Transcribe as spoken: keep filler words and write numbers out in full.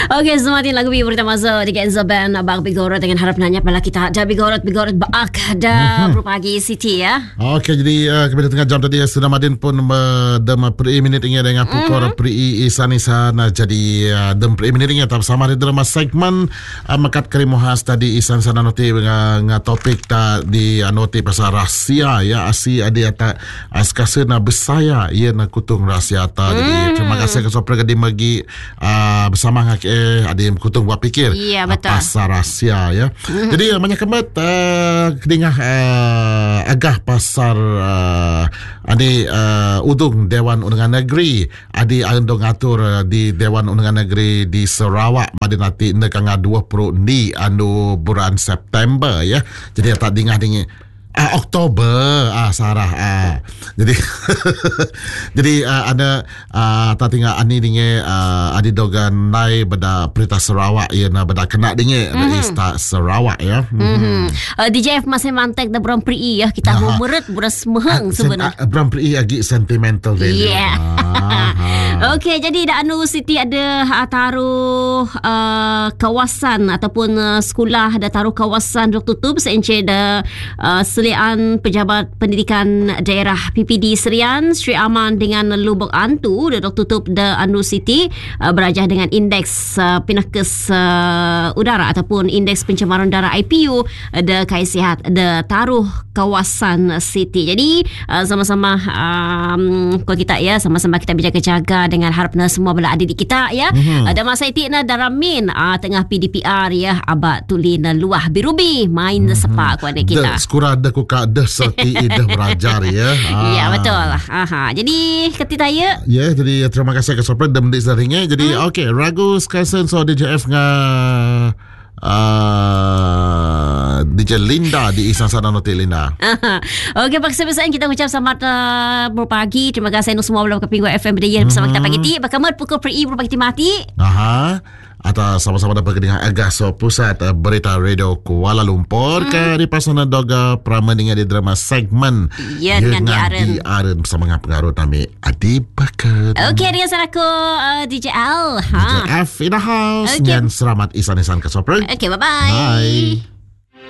Okey, semakin lagu bi berita masa di Kenzo Band Abang Bigorot dengan harap nanya pada kita ada Bigorot Bigorot baak ada berpagi Siti ya. Okey, jadi uh, kepada tengah jam tadi sudah Madin pun dem pri minit ingat dengan pukul pri isan isan jadi uh, dem pri minit ingat sama di dalam segmen uh, makat kerimuhas tadi isan sana noti dengan topik ta di noti pasal rahsia ya asi ada ata askase na besaya ia na kutung rahsia ta. Jadi terima kasih ke sopra di magi uh, bersama ngak eh ada yang kutung buat pikir ya, betul. pasal rahsia ya. Mm-hmm. Jadi uh, banyak kemat uh, kedingah uh, agah pasal uh, ada uh, udung Dewan Undangan Negeri ada andong atur uh, di Dewan Undangan Negeri di Sarawak pada nanti nekang dua puluh ni anu bulan September ya. Jadi tak dingah dingin Ah, Oktober ah Sarah ah. Jadi jadi uh, ada uh, tak tinggal ani dinge uh, adi dogan nai beda Perintah Sarawak ya na beda kena dinge mm-hmm. dari Star Sarawak ya. Mm-hmm. Uh, D J F masih mantek da Bram Pri ya kita mau meret buras mehang sebenarnya. Uh, Bram Pri agi sentimental value. Yeah. Okey, jadi da anu Siti ada uh, taruh uh, kawasan ataupun uh, sekolah da taruh kawasan dok tutup seenche da uh, Selian Pejabat Pendidikan Daerah P P D Serian Sri Aman dengan Lubuk Antu dah tutup the Anu City uh, berajah dengan indeks uh, pinakes uh, udara ataupun indeks pencemaran udara I P U uh, the Kai Sihat the taruh kawasan city. Jadi uh, sama-sama um, kalau kita ya sama-sama kita berjaga-jaga dengan harapna semua bela adik kita ya. Mm-hmm. Uh, dan masa itu na daramin uh, tengah P D P R ya abak tulin luah birubi main mm-hmm. sepak ku adik kita. Skura ada ku ka dah serti dah berajar ya. Ah. Ya betul. Aha. Jadi ketika ya. Ya, jadi terima kasih ke sopran dan mendik seringnya. Jadi hmm. okey, ragu sekarang so D J F nga uh, D J Linda di Isan Sana Noti Linda. Okey, paksa besar kita ucap selamat uh, berpagi. Terima kasih anu semua belum ke Pinggu F M berdaya bersama hmm. kita pagi ti. Bakamat pukul per i berpagi mati. Aha. Atau sama-sama dapat dengan Agaso Pusat uh, Berita Radio Kuala Lumpur hmm. ke di pasana doga pramadinga di drama segmen ya, dengan diaren diaren bersama dengan pengaruh kami Adi Bakat. Okey, dia selaku uh, D J L ha. D J F in the house okay. Dan selamat isan-isan ke sopra. Okey, bye-bye. Bye.